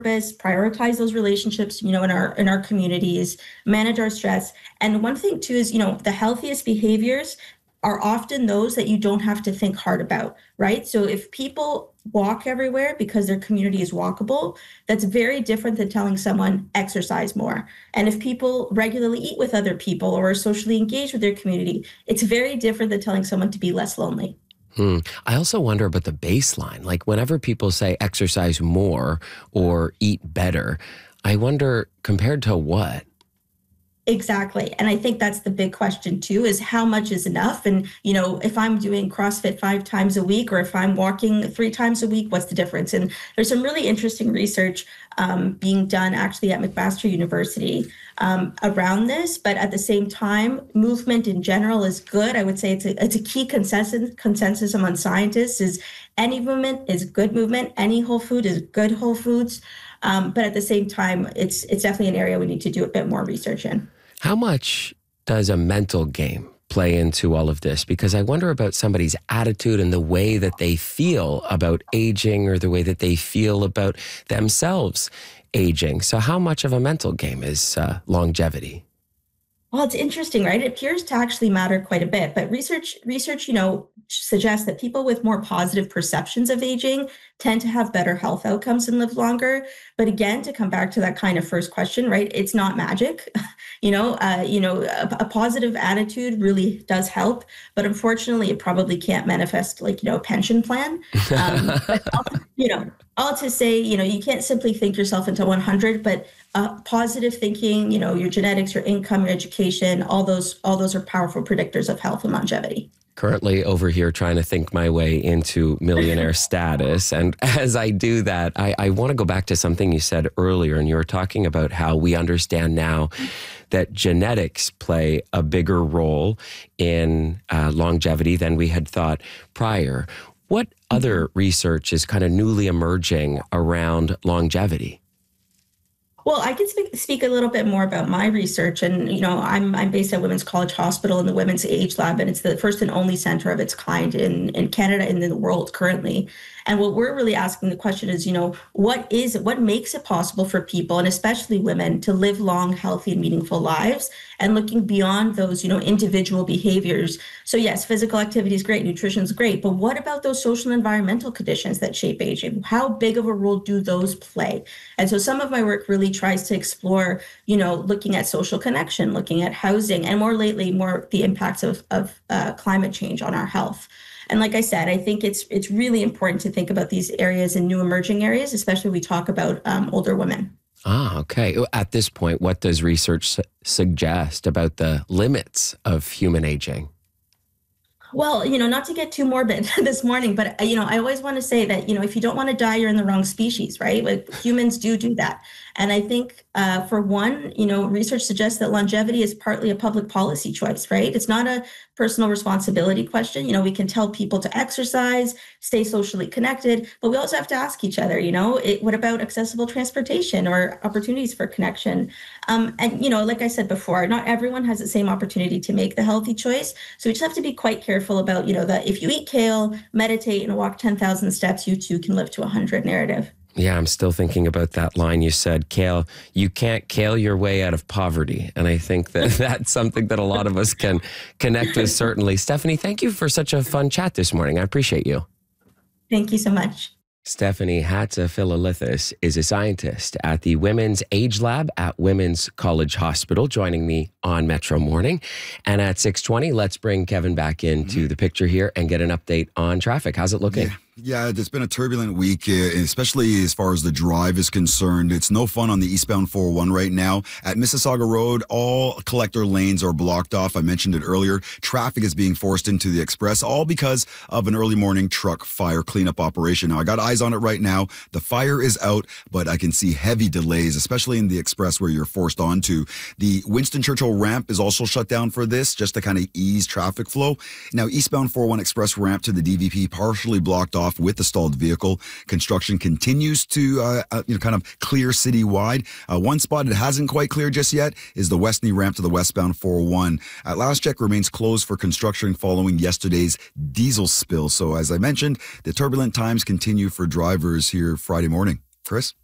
prioritize those relationships, in our communities, manage our stress. And one thing too is, the healthiest behaviors are often those that you don't have to think hard about, right? So if people walk everywhere because their community is walkable, that's very different than telling someone exercise more. And if people regularly eat with other people or are socially engaged with their community, it's very different than telling someone to be less lonely. I also wonder about the baseline. Like whenever people say exercise more or eat better, I wonder compared to what? Exactly. And I think that's the big question too, is how much is enough? And, if I'm doing CrossFit 5 times a week or if I'm walking 3 times a week, what's the difference? And there's some really interesting research being done actually at McMaster University around this. But at the same time, movement in general is good. I would say it's a key consensus among scientists is any movement is good movement. Any whole food is good whole foods. But at the same time, it's definitely an area we need to do a bit more research in. How much does a mental game play into all of this? Because I wonder about somebody's attitude and the way that they feel about aging or the way that they feel about themselves aging. So how much of a mental game is longevity? Well, it's interesting, right? It appears to actually matter quite a bit, but research, suggests that people with more positive perceptions of aging tend to have better health outcomes and live longer. But again, to come back to that kind of first question, right? It's not magic. A positive attitude really does help, but unfortunately, it probably can't manifest like, a pension plan. But, all to say, you can't simply think yourself into 100, but positive thinking, your genetics, your income, your education, all those are powerful predictors of health and longevity. Currently over here trying to think my way into millionaire status. And as I do that, I want to go back to something you said earlier. And you were talking about how we understand now that genetics play a bigger role in longevity than we had thought prior. What other research is kind of newly emerging around longevity? Well, I can speak a little bit more about my research, and I'm based at Women's College Hospital in the Women's Age Lab, and it's the first and only center of its kind in Canada and in the world currently. And what we're really asking the question is, what makes it possible for people, and especially women, to live long, healthy, and meaningful lives, and looking beyond those, individual behaviors. So yes, physical activity is great, nutrition is great, but what about those social and environmental conditions that shape aging? How big of a role do those play? And so some of my work really tries to explore, looking at social connection, looking at housing, and more lately, the impacts of climate change on our health. And like I said, I think it's really important to think about these areas in new emerging areas, especially when we talk about older women. Ah, okay. At this point, what does research suggest about the limits of human aging? Well, not to get too morbid this morning, but, I always want to say that, if you don't want to die, you're in the wrong species, right? Like humans do that. And I think for one, research suggests that longevity is partly a public policy choice, right? It's not a personal responsibility question. We can tell people to exercise, stay socially connected, but we also have to ask each other, what about accessible transportation or opportunities for connection? And, like I said before, not everyone has the same opportunity to make the healthy choice. So we just have to be quite careful about, that if you eat kale, meditate, and walk 10,000 steps, you too can live to 100 narrative. Yeah, I'm still thinking about that line you said, kale, you can't kale your way out of poverty. And I think that that's something that a lot of us can connect with, certainly. Stephanie, thank you for such a fun chat this morning. I appreciate you. Thank you so much. Stephanie Hatziphilolithis is a scientist at the Women's Age Lab at Women's College Hospital, joining me on Metro Morning. And at 6:20, let's bring Kevin back into the picture here and get an update on traffic. How's it looking? Yeah, it's been a turbulent week, especially as far as the drive is concerned. It's no fun on the eastbound 401 right now. At Mississauga Road, all collector lanes are blocked off. I mentioned it earlier. Traffic is being forced into the express, all because of an early morning truck fire cleanup operation. Now, I got eyes on it right now. The fire is out, but I can see heavy delays, especially in the express where you're forced onto. The Winston Churchill ramp is also shut down for this, just to kind of ease traffic flow. Now, eastbound 401 express ramp to the DVP partially blocked off with the stalled vehicle. Construction continues to kind of clear citywide. One spot it hasn't quite cleared just yet is the Westney ramp to the westbound 401. At last check, remains closed for construction following yesterday's diesel spill. So as I mentioned, the turbulent times continue for drivers here Friday morning. Chris?